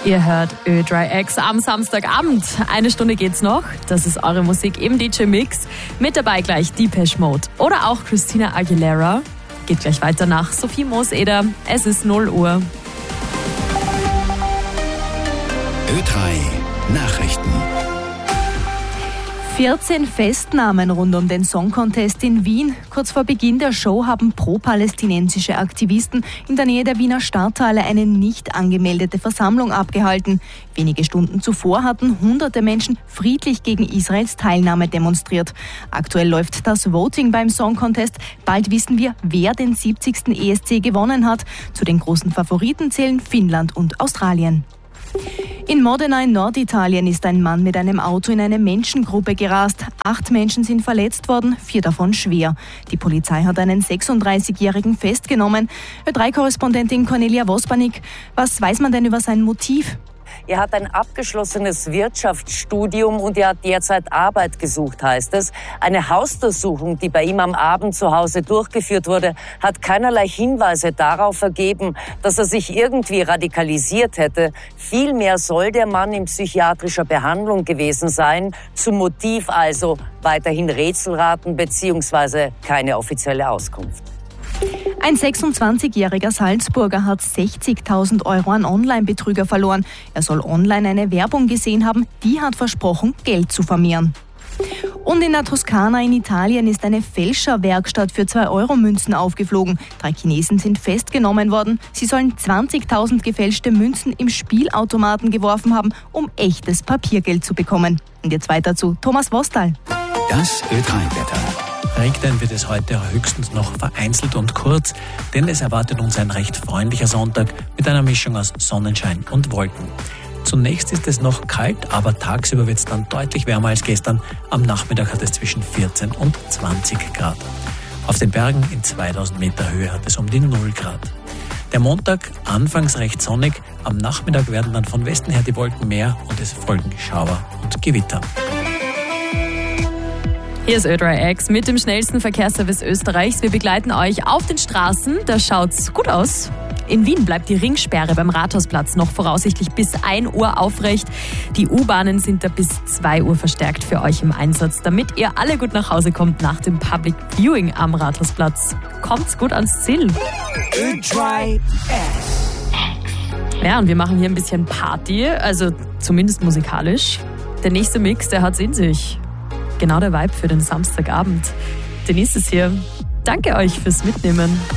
Ihr hört Ö3X am Samstagabend. Eine Stunde geht's noch. Das ist eure Musik im DJ-Mix. Mit dabei gleich Depeche Mode oder auch Christina Aguilera. Geht gleich weiter nach Sophie Mooseder. Es ist 0 Uhr. Ö3 Nachrichten. 14 Festnahmen rund um den Song Contest in Wien. Kurz vor Beginn der Show haben pro-palästinensische Aktivisten in der Nähe der Wiener Stadthalle eine nicht angemeldete Versammlung abgehalten. Wenige Stunden zuvor hatten hunderte Menschen friedlich gegen Israels Teilnahme demonstriert. Aktuell läuft das Voting beim Song Contest. Bald wissen wir, wer den 70. ESC gewonnen hat. Zu den großen Favoriten zählen Finnland und Australien. In Modena in Norditalien ist ein Mann mit einem Auto in eine Menschengruppe gerast. 8 Menschen sind verletzt worden, 4 davon schwer. Die Polizei hat einen 36-Jährigen festgenommen. Ö3-Korrespondentin Cornelia Vospanik, was weiß man denn über sein Motiv? Er hat ein abgeschlossenes Wirtschaftsstudium und er hat derzeit Arbeit gesucht, heißt es. Eine Hausdurchsuchung, die bei ihm am Abend zu Hause durchgeführt wurde, hat keinerlei Hinweise darauf ergeben, dass er sich irgendwie radikalisiert hätte. Vielmehr soll der Mann in psychiatrischer Behandlung gewesen sein. Zum Motiv also weiterhin Rätselraten bzw. keine offizielle Auskunft. Ein 26-jähriger Salzburger hat 60.000 Euro an Online-Betrüger verloren. Er soll online eine Werbung gesehen haben, die hat versprochen, Geld zu vermehren. Und in der Toskana in Italien ist eine Fälscherwerkstatt für 2-Euro-Münzen aufgeflogen. 3 Chinesen sind festgenommen worden. Sie sollen 20.000 gefälschte Münzen im Spielautomaten geworfen haben, um echtes Papiergeld zu bekommen. Und jetzt weiter zu Thomas Wostal. Das Ö3-Wetter. Regnen wird es heute höchstens noch vereinzelt und kurz, denn es erwartet uns ein recht freundlicher Sonntag mit einer Mischung aus Sonnenschein und Wolken. Zunächst ist es noch kalt, aber tagsüber wird es dann deutlich wärmer als gestern. Am Nachmittag hat es zwischen 14 und 20 Grad. Auf den Bergen in 2000 Meter Höhe hat es um die 0 Grad. Der Montag anfangs recht sonnig, am Nachmittag werden dann von Westen her die Wolken mehr und es folgen Schauer und Gewitter. Hier ist Ö3X mit dem schnellsten Verkehrsservice Österreichs. Wir begleiten euch auf den Straßen. Da schaut's gut aus. In Wien bleibt die Ringsperre beim Rathausplatz noch voraussichtlich bis 1 Uhr aufrecht. Die U-Bahnen sind da bis 2 Uhr verstärkt für euch im Einsatz, damit ihr alle gut nach Hause kommt nach dem Public Viewing am Rathausplatz. Kommt's gut ans Ziel. Ö3X. Ja, und wir machen hier ein bisschen Party, also zumindest musikalisch. Der nächste Mix, der hat's in sich. Genau der Vibe für den Samstagabend. Denise ist hier. Danke euch fürs Mitnehmen.